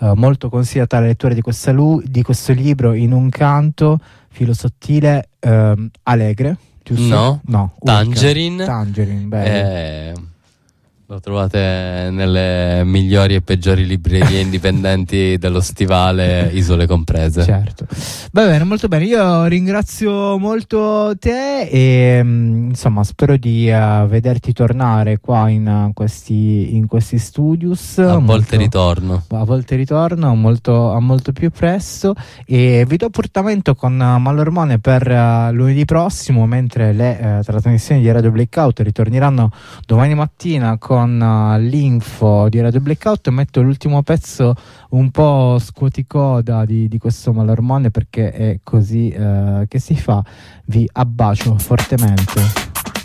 molto consigliata la lettura di questo libro, In un canto, filo sottile, Alegre, giusto? No, Tangerine. Bello. Lo trovate nelle migliori e peggiori librerie indipendenti dello stivale, isole comprese. Certo. Va bene, molto bene. Io ringrazio molto te e insomma spero di vederti tornare qua in questi studios. A volte ritorno A molto più presto, e vi do appuntamento con Malormone per lunedì prossimo, mentre le trasmissioni di Radio Blackout ritorneranno domani mattina con l'info di Radio Blackout. Metto l'ultimo pezzo un po' scuoticoda di questo Malormone, perché è così che si fa. Vi abbacio fortemente.